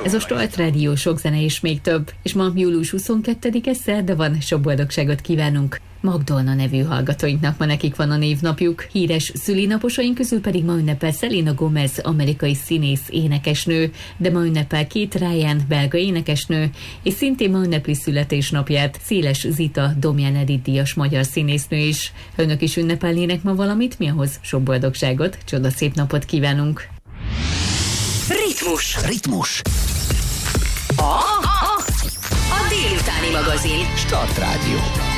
Ez a Start Rádió, sok zene és még több. És ma július 22-e szerda van, sok boldogságot kívánunk Magdolna nevű hallgatóinknak, ma nekik van a névnapjuk. Híres szülinaposaink közül pedig ma ünnepel Selena Gomez, amerikai színész, énekesnő, de ma ünnepel Kate Ryan, belga énekesnő, és szintén ma ünnepli születésnapját Széles Zita, Domján Edith díjas magyar színésznő is. Önök is ünnepelnének ma valamit, mi ahhoz sok boldogságot, csodaszép napot kívánunk! Ritmus. A délutáni magazin. Start Rádió.